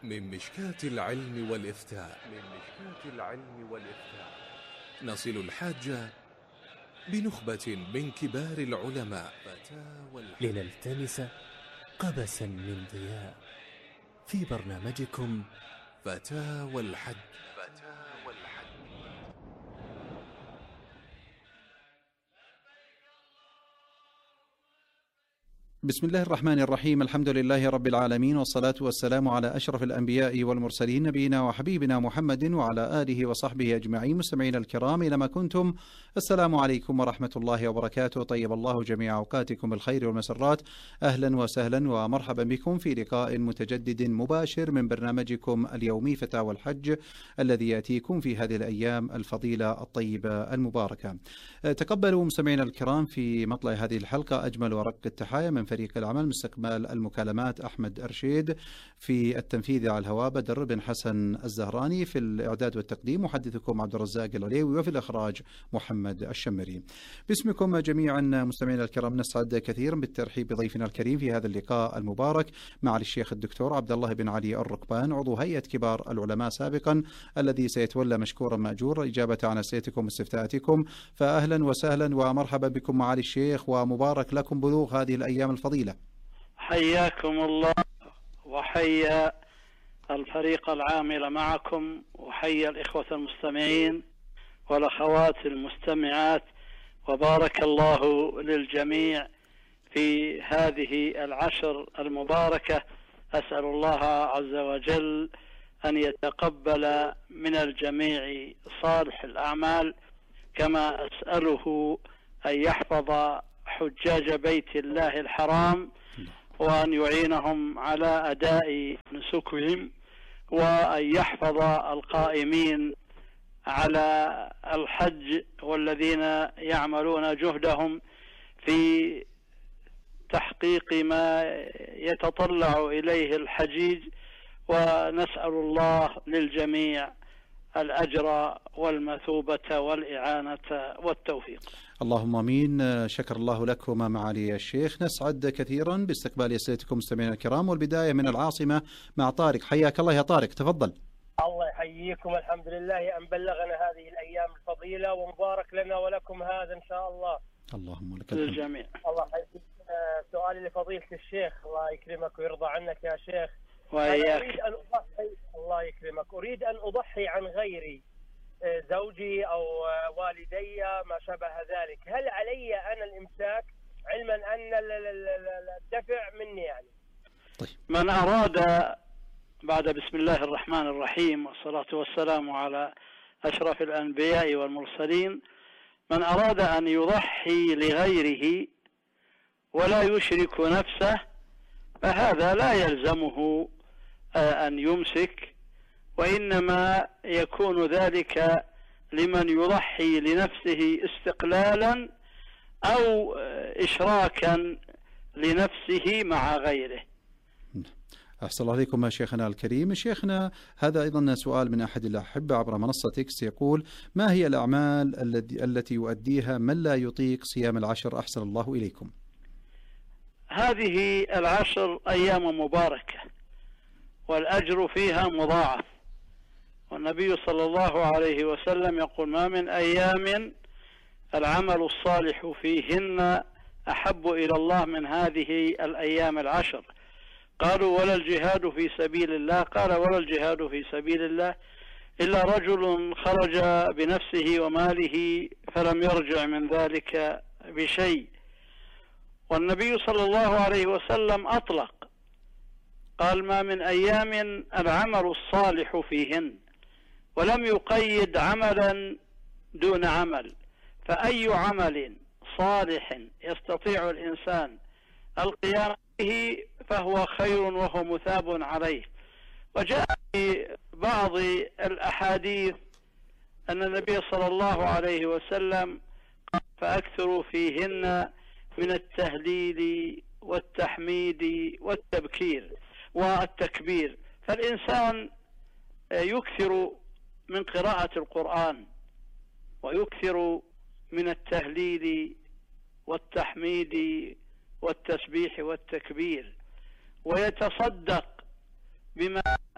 من مشكاة العلم والإفتاء نصل الحاج بنخبة من كبار العلماء لنلتمس قبسا من ضياء في برنامجكم فتاوى الحج. بسم الله الرحمن الرحيم. الحمد لله رب العالمين، والصلاة والسلام على أشرف الأنبياء والمرسلين، نبينا وحبيبنا محمد وعلى آله وصحبه أجمعين. مستمعين الكرام أينما كنتم، السلام عليكم ورحمة الله وبركاته. طيب الله جميع أوقاتكم بالخير والمسرات. أهلا وسهلا ومرحبا بكم في لقاء متجدد مباشر من برنامجكم اليومي فتاوى الحج، الذي يأتيكم في هذه الأيام الفضيلة الطيبة المباركة. تقبلوا مستمعينا الكرام في مطلع هذه الحلقة أجمل ورق التحايا من فريق العمل، مستقبل المكالمات أحمد أرشيد، في التنفيذ على الهواء بدر بن حسن الزهراني، في الإعداد والتقديم محدثكم عبد الرزاق العليوي، وفي الإخراج محمد الشمري. باسمكم جميعا مستمعينا الكرام نسعد كثيرا بالترحيب بضيفنا الكريم في هذا اللقاء المبارك، مع الشيخ الدكتور عبد الله بن علي الركبان، عضو هيئة كبار العلماء سابقا، الذي سيتولى مشكورا مأجورا إجابة عن أسئلتكم واستفتاءاتكم. فأهلا وسهلا ومرحبا بكم معالي الشيخ، ومبارك لكم بلوغ هذه الأيام الفضيلة. حياكم الله وحيا الفريق العامل معكم، وحيا الإخوة المستمعين والأخوات المستمعات، وبارك الله للجميع في هذه العشر المباركة. أسأل الله عز وجل أن يتقبل من الجميع صالح الأعمال، كما أسأله أن يحفظ حجاج بيت الله الحرام، وأن يعينهم على أداء نسكهم، وأن يحفظ القائمين على الحج والذين يعملون جهدهم في تحقيق ما يتطلع إليه الحجيج. ونسأل الله للجميع الأجر والمثوبة والإعانة والتوفيق. اللهم امين. شكر الله لكم معالي الشيخ. نسعد كثيرا باستقبال اسئلتكم مستمعينا الكرام، والبدايه من العاصمه مع طارق. حياك الله يا طارق، تفضل. الله يحييكم. الحمد لله أن بلغنا هذه الأيام الفضيلة، ومبارك لنا ولكم هذا إن شاء الله. اللهم لك الحمد. للجميع. الله يحييك. سؤالي لفضيلة الشيخ، الله يكرمك ويرضى عنك يا شيخ. وإياك. الله يكرمك. أريد أن أضحي عن غيري، زوجي أو والدي ما شابه ذلك، هل علي أنا الإمساك، علما أن الدفع مني يعني؟ طيب. من أراد، بعد بسم الله الرحمن الرحيم والصلاة والسلام على أشرف الأنبياء والمرسلين، من أراد أن يضحي لغيره ولا يشرك نفسه، فهذا لا يلزمه أن يمسك، وإنما يكون ذلك لمن يضحي لنفسه استقلالا أو إشراكا لنفسه مع غيره. أحسن الله عليكم شيخنا الكريم. شيخنا، هذا أيضا سؤال من أحد الأحبة عبر منصة إكس، يقول: ما هي الأعمال التي يؤديها من لا يطيق صيام العشر؟ أحسن الله إليكم. هذه العشر أيام مباركة والأجر فيها مضاعف، والنبي صلى الله عليه وسلم يقول: ما من أيام العمل الصالح فيهن أحب إلى الله من هذه الأيام العشر. قالوا: ولا الجهاد في سبيل الله؟ قال: ولا الجهاد في سبيل الله إلا رجل خرج بنفسه وماله فلم يرجع من ذلك بشيء. والنبي صلى الله عليه وسلم أطلق، قال: ما من أيام العمل الصالح فيهن، ولم يقيد عملا دون عمل. فأي عمل صالح يستطيع الإنسان القيام به فهو خير وهو مثاب عليه. وجاء في بعض الأحاديث أن النبي صلى الله عليه وسلم قال: فأكثروا فيهن من التهليل والتحميد والتكبير. فالإنسان يكثر من قراءة القرآن، ويكثر من التهليل والتحميد والتسبيح والتكبير، ويتصدق بما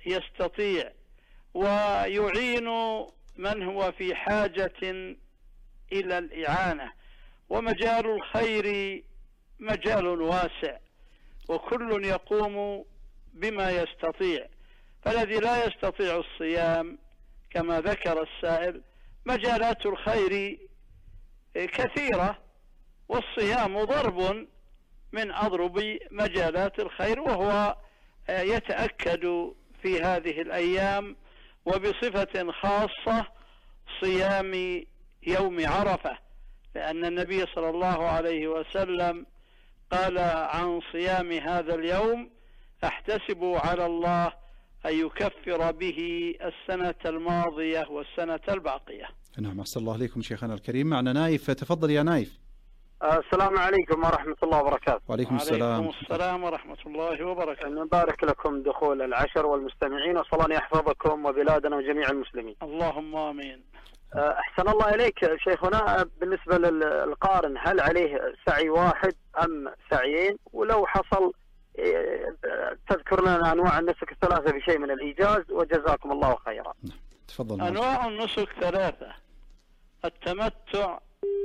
يستطيع ويعين من هو في حاجة إلى الإعانة. ومجال الخير مجال واسع، وكل يقوم بما يستطيع. فالذي لا يستطيع الصيام كما ذكر السائل، مجالات الخير كثيرة، والصيام ضرب من أضرب مجالات الخير، وهو يتأكد في هذه الأيام، وبصفة خاصة صيام يوم عرفة، لأن النبي صلى الله عليه وسلم قال عن صيام هذا اليوم: أحتسب على الله أن يكفر به السنة الماضية والسنة الباقية. نعم، أحسن الله عليكم شيخنا الكريم. معنا نايف، تفضل يا نايف. السلام عليكم ورحمة الله وبركاته. وعليكم السلام. وعليكم السلام ورحمة الله وبركاته. نبارك لكم دخول العشر والمستمعين، وصلى الله يحفظكم وبلادنا وجميع المسلمين. اللهم آمين. أحسن الله إليك شيخنا، بالنسبة للقارن هل عليه سعي واحد أم سعيين؟ ولو حصل تذكر لنا أنواع النسك الثلاثة بشيء من الإيجاز، وجزاكم الله خيرا. تفضل. أنواع النسك ثلاثة: التمتع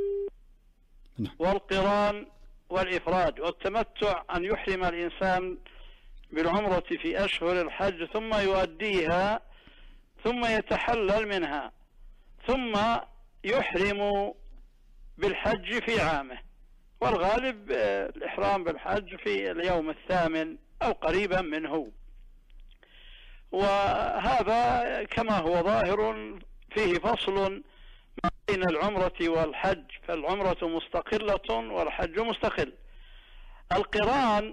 والقران والإفراد. والتمتع أن يحرم الإنسان بالعمرة في أشهر الحج ثم يؤديها ثم يتحلل منها، ثم يحرم بالحج في عامه، والغالب الإحرام بالحج في اليوم الثامن أو قريبا منه. وهذا كما هو ظاهر فيه فصل بين العمرة والحج، فالعمرة مستقلة والحج مستقل. القران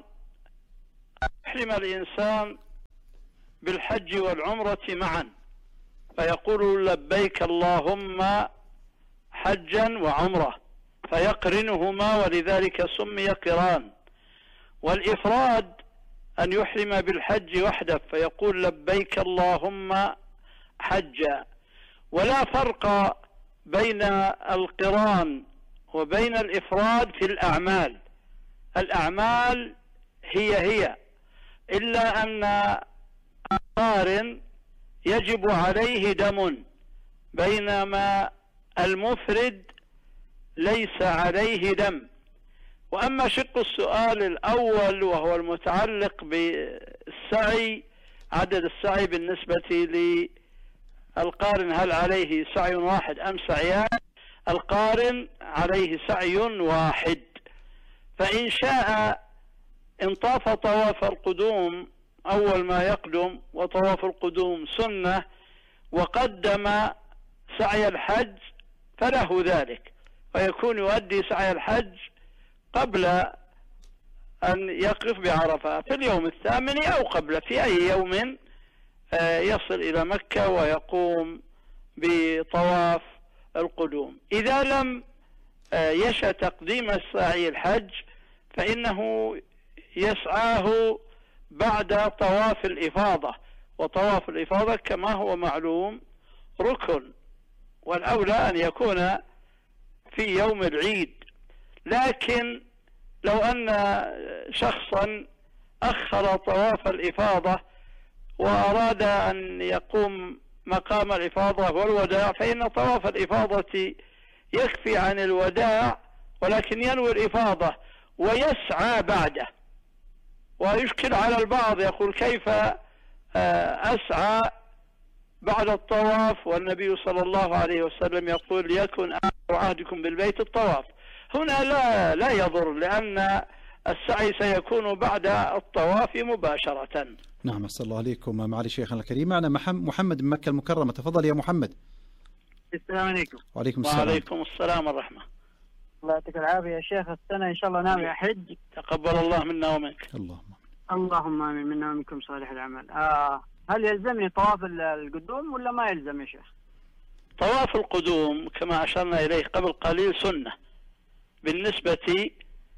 يحرم الإنسان بالحج والعمرة معا، فيقول لبيك اللهم حجا وعمرة، فيقرنهما، ولذلك سمي قران. والإفراد أن يحرم بالحج وحده، فيقول لبيك اللهم حجا. ولا فرق بين القران وبين الإفراد في الأعمال، الأعمال هي إلا أن القارن يجب عليه دم، بينما المفرد ليس عليه دم. وأما شق السؤال الأول وهو المتعلق بالسعي، عدد السعي بالنسبة للقارن، هل عليه سعي واحد أم سعيان؟ القارن عليه سعي واحد، فإن شاء انطاف طواف القدوم أول ما يقدم، وطواف القدوم سنة، وقدم سعي الحج فله ذلك، ويكون يؤدي سعي الحج قبل أن يقف بعرفة في اليوم الثامن أو قبل، في أي يوم يصل إلى مكة ويقوم بطواف القدوم. إذا لم يشأ تقديم السعي الحج فإنه يسعاه بعد طواف الإفاضة، وطواف الإفاضة كما هو معلوم ركن، والأولى أن يكون في يوم العيد. لكن لو أن شخصا أخر طواف الإفاضة وأراد أن يقوم مقام الإفاضة والوداع، فإن طواف الإفاضة يكفي عن الوداع، ولكن ينوي الإفاضة ويسعى بعده. ويشكل على البعض، يقول كيف أسعى بعد الطواف والنبي صلى الله عليه وسلم يقول ليكن آخر عهدكم بالبيت الطواف. هنا لا يضر، لأن السعي سيكون بعد الطواف مباشرة. نعم، أحسن الله عليكم. معالي شيخنا الكريم، معنا محمد من مكة المكرمة، تفضل يا محمد. السلام عليكم. وعليكم السلام. وعليكم السلام والرحمة. الله يعطيك العافية يا شيخ. السنة إن شاء الله ناوي أحج. تقبل الله منا ومنك. اللهم آمين، منا ومنكم صالح العمل. هل يلزمني طواف القدوم ولا ما يلزم يا شيخ؟ طواف القدوم كما أشرنا إليه قبل قليل سنة بالنسبة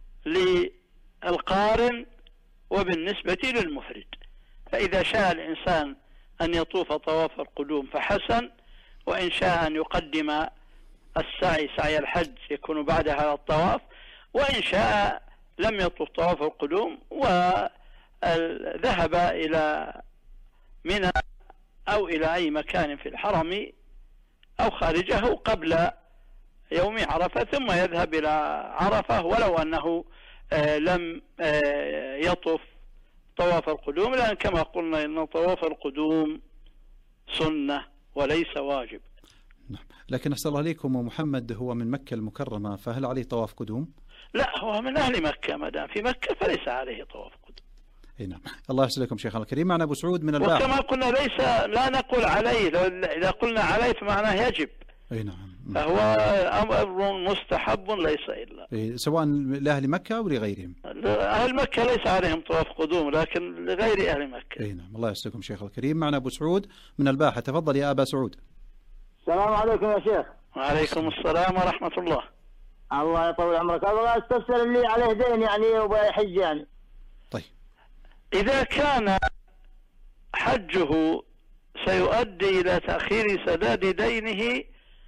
للقارن وبالنسبة للمفرد، فإذا شاء الإنسان أن يطوف طواف القدوم فحسن، وإن شاء أن يقدم السعي سعي الحج يكون بعد هذا الطواف، وإن شاء لم يطوف طواف القدوم وذهب إلى منى أو إلى أي مكان في الحرم أو خارجه قبل يوم عرفة، ثم يذهب إلى عرفة ولو أنه لم يطف طواف القدوم، لأن كما قلنا إن طواف القدوم سنة وليس واجب. لكن أحسن الله عليكم، ومحمد هو من مكة المكرمة، فهل عليه طواف قدوم؟ لا، هو من أهل مكة، ما دام في مكة فليس عليه طواف قدوم. نعم. الله يسلمكم شيخنا الكريم. معنا أبو سعود من الباحة. وكما قلنا لا نقول عليه، إذا قلنا عليه فمعناه يجب. نعم. فهو أمر مستحب ليس إلا سواء لأهل مكة أو لغيرهم. أهل مكة ليس عليهم طواف قدوم، لكن لغير أهل مكة. نعم. الله يسلمكم شيخ الكريم. معنا أبو سعود من الباحة. تفضل يا أبا سعود. السلام عليكم يا شيخ. وعليكم السلام ورحمة الله. الله يطول عمرك. الله استفسر اللي عليه دين يعني وبيحج يعني. طيب، إذا كان حجه سيؤدي إلى تأخير سداد دينه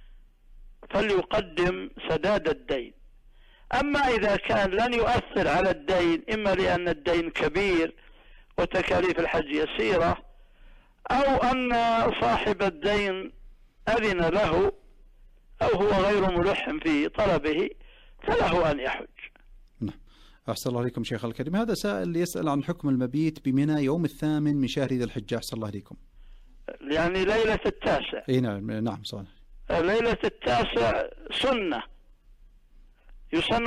فليقدم سداد الدين. أما إذا كان لن يؤثر على الدين، إما لأن الدين كبير وتكاليف الحج يسيرة، أو أن صاحب الدين أذن له أو هو غير ملح في طلبه، فله أن يحج. نعم. أحسن الله عليكم شيخ الكريم. هذا سائل يسأل عن حكم المبيت بمنى يوم 8 من شهر ذي الحجة. أحسن الله عليكم. يعني ليلة 9. نعم صحيح. ليلة 9 سنة، يسن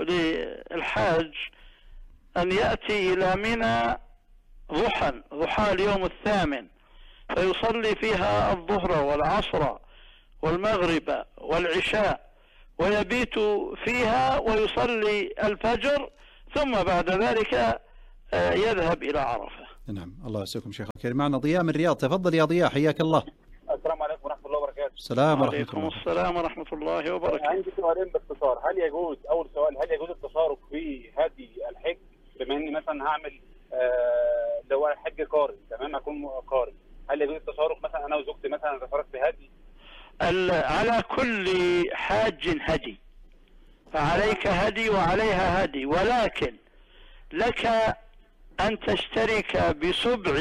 للحاج أن يأتي إلى منى ضحى اليوم 8، فيصلي فيها الظهر والعصر والمغرب والعشاء، ويبيت فيها ويصلي الفجر، ثم بعد ذلك يذهب إلى عرفة. نعم. الله يسلمكم شيخ الكريم. معنا ضياء من الرياض. تفضل يا ضياء، حياك الله. السلام عليكم ورحمة الله وبركاته. السلام ورحمة الله. وعليكم السلام ورحمة الله وبركاته. عندي سؤالين باختصار. أول سؤال، هل يجوز التشارك في هدي الحج؟ بما إني مثلا هعمل اللي هو حج قارن، تمام، أكون قارن، هل يجوز التشارك مثلا أنا وزوجتي مثلا نتشارك في هدي؟ على كل حاج هدي، فعليك هدي وعليها هدي، ولكن لك أن تشترك بسبع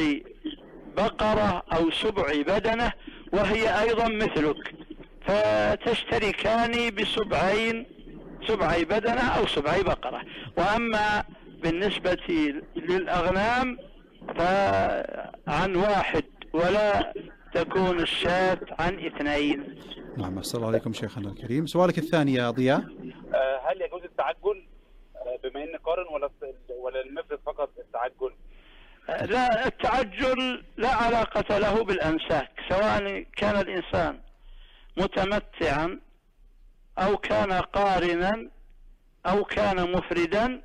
بقرة أو سبع بدنة وهي أيضا مثلك، فتشتركان سبع بدنة أو سبع بقرة. وأما بالنسبة للأغنام فعن واحد، ولا تكون الشاة عن 2. نعم. أحسن الله عليكم شيخنا الكريم. سؤالك الثاني يا ضياء. هل يجوز التعجل بما إن قارن ولا المفرد فقط التعجل؟ لا، التعجل لا علاقة له بالأنساك، سواء كان الإنسان متمتعا أو كان قارنا أو كان مفردا،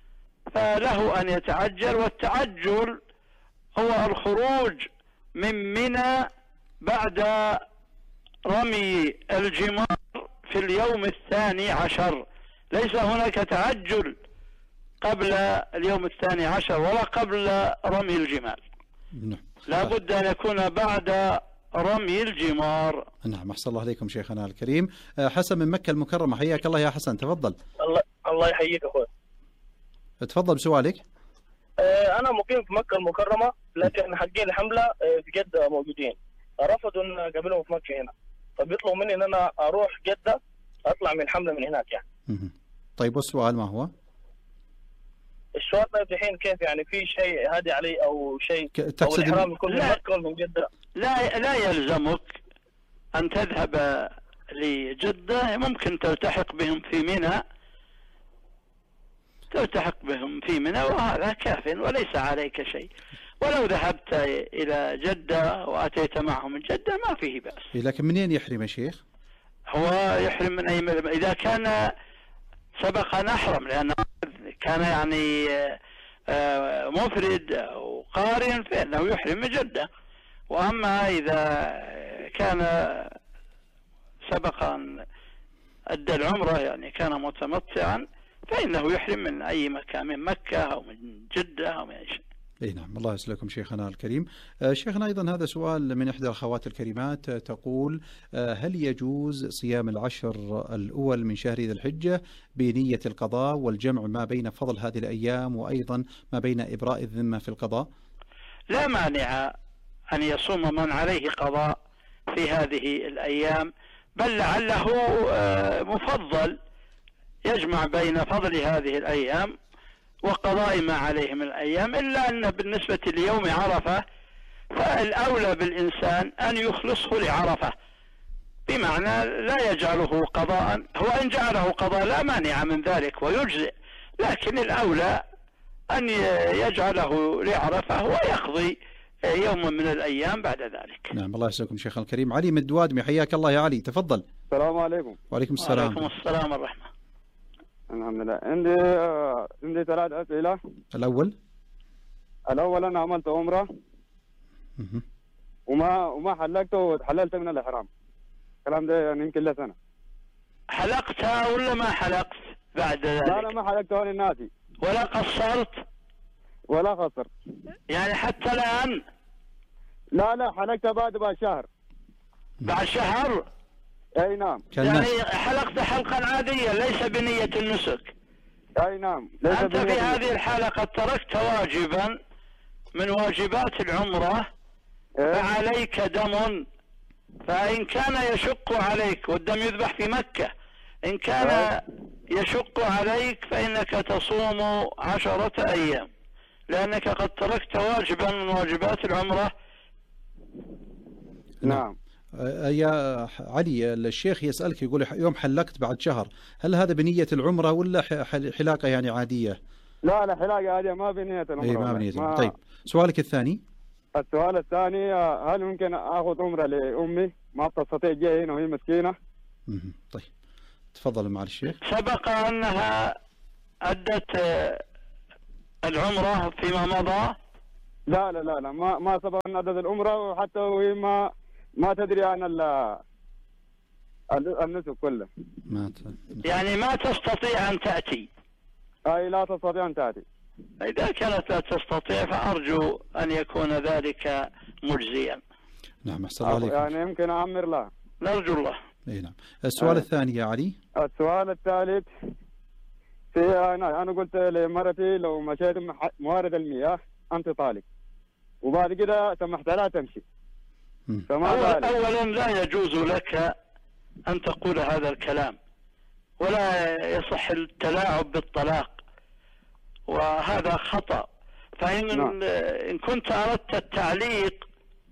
فله أن يتعجل. والتعجل هو الخروج من منى بعد رمي الجمار في اليوم 12، ليس هناك تعجل قبل اليوم 12 ولا قبل رمي الجمار. نعم. لا بد أن يكون بعد رمي الجمار. نعم. أحسن الله عليكم شيخنا الكريم. حسن من مكة المكرمة، حياك الله يا حسن. تفضل. الله يحييك أخوي. تفضل بسؤالك. أنا مقيم في مكة المكرمة، لكن حقين الحملة في جدة موجودين، رفضوا أن قبلهم في مكة هنا، فبيطلبوا مني أن أنا أروح جدة أطلع من حملة من هناك يعني. طيب، والسؤال ما هو؟ السؤال طيب الحين كيف يعني، في شيء هادي علي أو شيء تقصد أو الإحرام يكون من مكة من جدة؟ لا يلزمك أن تذهب لجدة، ممكن تلتحق بهم في منى وهذا كاف وليس عليك شيء. ولو ذهبت إلى جدة وأتيت معهم من جدة ما فيه بأس. لكن منين يحرم يا شيخ؟ هو يحرم من أي مذهب إذا كان سبق أن أحرم، لأنه كان يعني مفرد أو قارن فإنه يحرم من جدة. وأما إذا كان سبق أن أدى العمرة يعني كان متمتعا فإنه يحرم من أي مكان، من مكة أو من جدة أو من أي شيء. نعم. الله يسلمكم شيخنا الكريم. شيخنا أيضا هذا سؤال من إحدى الأخوات الكريمات، تقول: هل يجوز صيام العشر الأول من شهر ذي الحجة بنية القضاء والجمع ما بين فضل هذه الأيام وأيضا ما بين إبراء الذمة في القضاء؟ لا مانع أن يصوم من عليه قضاء في هذه الأيام، بل لعله مفضل يجمع بين فضل هذه الأيام وقضاء ما عليه من الأيام، إلا أن بالنسبة ليوم عرفة فالأولى بالإنسان أن يخلصه لعرفة، بمعنى لا يجعله قضاء. هو إن جعله قضاء لا مانع من ذلك ويجزئ، لكن الأولى أن يجعله لعرفة ويقضي يوم من الأيام بعد ذلك. نعم، الله يسلمكم شيخ الكريم. علي من الدوادمي، حياك الله يا علي، تفضل. السلام عليكم. وعليكم السلام. وعليكم السلام والرحمة. الحمد لله. عندي 3 أسئلة. الأول أنا عملت عمرة وما حلقته وتحللت من الإحرام. الكلام ده يعني يمكن له سنة. حلقتها ولا ما حلقت بعد ذلك؟ لا ما حلقته، أنا ناسي. ولا قصرت؟ ولا قصرت. يعني حتى الآن؟ لا حلقتها بعد شهر. بعد شهر؟ أي نعم. يعني حلقت حلقا عادية ليس بنية النسك. أي نعم. أنت في هذه الحالة قد تركت واجبا من واجبات العمرة فعليك دم، فإن كان يشق عليك، والدم يذبح في مكة، إن كان يشق عليك فإنك تصوم 10 أيام، لأنك قد تركت واجبا من واجبات العمرة. نعم. يا علي، الشيخ يسألك يقول يوم حلقت بعد شهر، هل هذا بنية العمرة ولا حلاقة يعني عادية؟ لا حلاقة عادية ما بنية العمرة. إيه ما بنية العمرة. طيب سؤالك الثاني. السؤال الثاني، هل ممكن أخذ عمرة لأمي ما تستطيع تجي هنا وهي مسكينة؟ طيب تفضل مع الشيخ. سبق أنها أدت العمرة فيما مضى؟ لا ما سبق أن أدت العمرة، وحتى وهي ما تدري عن النسك كله. يعني ما تستطيع أن تأتي؟ أي لا تستطيع أن تأتي. إذا كانت لا تستطيع فأرجو أن يكون ذلك مجزيا. نعم أحسن الله عليكم. يعني يمكن أعمر له. نرجو الله. إيه نعم. السؤال الثاني يا علي. السؤال الثالث، أنا قلت لمرتي لو مشيت موارد المياه أنت طالق، وبعد كده سمحت لها تمشي. أولا لا يجوز لك أن تقول هذا الكلام، ولا يصح التلاعب بالطلاق، وهذا خطأ. إن كنت أردت التعليق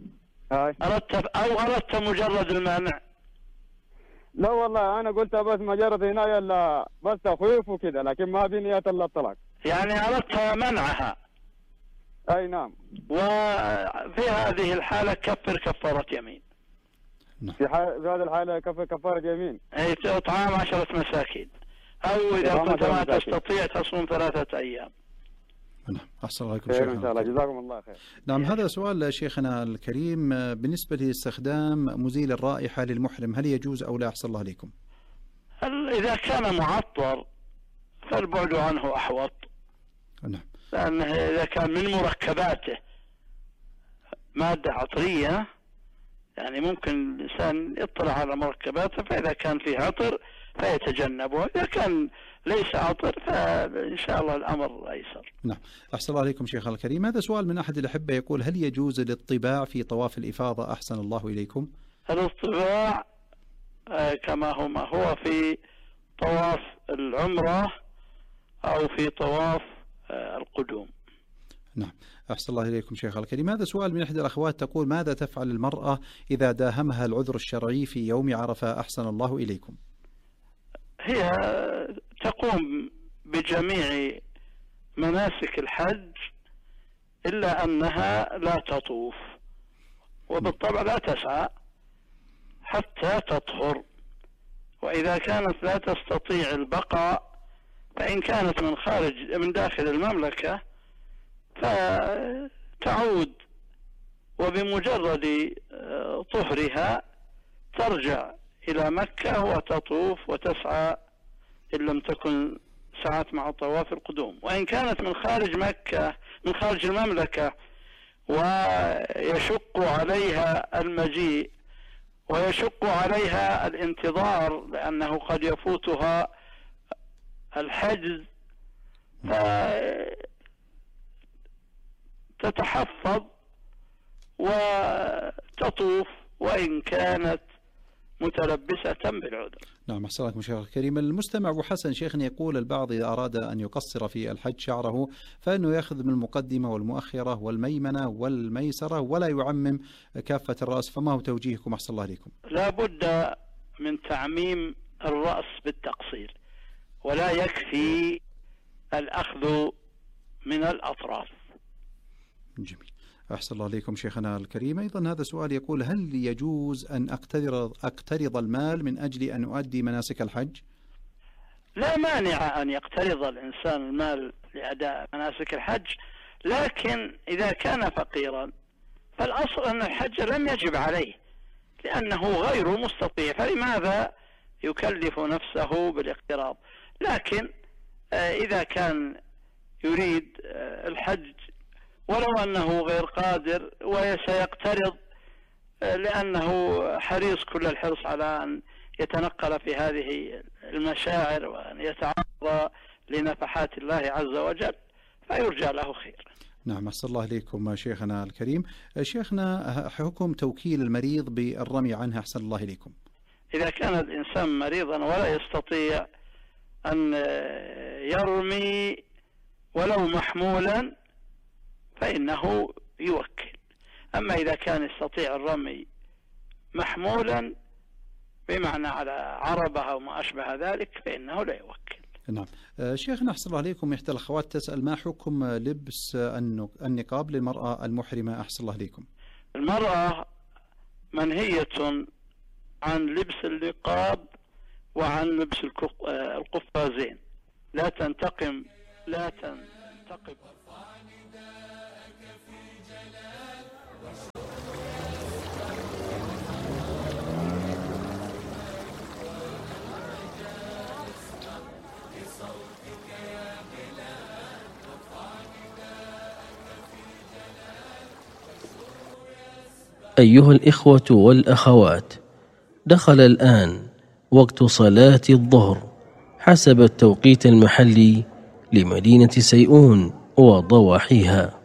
أردت مجرد المنع. لا والله أنا قلت بس مجرد هنا يلا بس تخويف وكذا، لكن ما بنية إلا الطلاق. يعني أردت منعها. أي نعم. وفي هذه الحالة كفر كفارة يمين. في هذه الحالة كفر كفارة يمين. أي إطعام 10 مساكين، أو إذا كنت ما تستطيع تصوم 3 أيام. نعم أحسن الله عليكم شيخ. إن شاء الله جزاكم الله خير. نعم هذا سؤال شيخنا الكريم بالنسبة لاستخدام مزيل الرائحة للمحرم، هل يجوز أو لا؟ أحسن الله عليكم. إذا كان معطر فالبعد عنه أحوط. نعم. لأنه إذا كان من مركباته مادة عطرية يعني ممكن الإنسان يطلع على مركباته، فإذا كان فيه عطر فيتجنبه، إذا كان ليس عطر فإن شاء الله الأمر أيسر. نعم أحسن الله عليكم شيخ الكريم. هذا سؤال من أحد الأحبة يقول هل يجوز الاطباع في طواف الإفاضة؟ أحسن الله إليكم. الاطباع كما هو في طواف العمرة أو في طواف القدوم. نعم أحسن الله إليكم شيخ الكريم. هذا سؤال من إحدى الأخوات تقول ماذا تفعل المرأة إذا داهمها العذر الشرعي في يوم عرفة؟ أحسن الله إليكم. هي تقوم بجميع مناسك الحج إلا أنها لا تطوف، وبالطبع لا تسعى حتى تطهر. وإذا كانت لا تستطيع البقاء فإن كانت من داخل المملكة فتعود، وبمجرد طهرها ترجع إلى مكة وتطوف وتسعى إن لم تكن سعت مع طواف القدوم. وإن كانت من خارج مكة من خارج المملكة ويشق عليها المجيء ويشق عليها الانتظار لأنه قد يفوتها الحجز، فتتحفظ وتطوف وإن كانت متلبسة بالعذر. نعم، أحسن الله شيخ الكريم. المستمع أبو حسن شيخنا يقول البعض إذا أراد أن يقصر في الحج شعره فإنه يأخذ من المقدمة والمؤخرة والميمنة والميسرة ولا يعمم كافة الرأس، فما هو توجيهكم أحسن الله عليكم؟ لا بد من تعميم الرأس بالتقصير، ولا يكفي الأخذ من الأطراف. جميل، أحسن الله عليكم شيخنا الكريم. أيضا هذا سؤال يقول هل يجوز أن أقترض المال من أجل أن أؤدي مناسك الحج؟ لا مانع أن يقترض الإنسان المال لأداء مناسك الحج، لكن إذا كان فقيرا فالأصل أن الحج لم يجب عليه لأنه غير مستطيع، فلماذا يكلف نفسه بالاقتراض؟ لكن إذا كان يريد الحج ولو أنه غير قادر وسيقترض لأنه حريص كل الحرص على أن يتنقل في هذه المشاعر وأن يتعرض لنفحات الله عز وجل، فيرجى له خير. نعم، أحسن الله إليكم شيخنا الكريم. شيخنا حكم توكيل المريض بالرمي عنه أحسن الله إليكم؟ إذا كان الإنسان مريضا ولا يستطيع أن يرمي ولو محمولا فإنه يوكل، أما إذا كان يستطيع الرمي محمولا بمعنى على عربة أو ما أشبه ذلك فإنه لا يوكل. نعم، شيخنا أحسن الله عليكم، إحدى الأخوات تسأل ما حكم لبس النقاب للمرأة المحرمة أحسن الله عليكم؟ المرأة منهية عن لبس النقاب وعن لبس القفازين، لا تنتقب أيها الإخوة والأخوات، دخل الآن وقت صلاة الظهر حسب التوقيت المحلي لمدينة سيئون وضواحيها.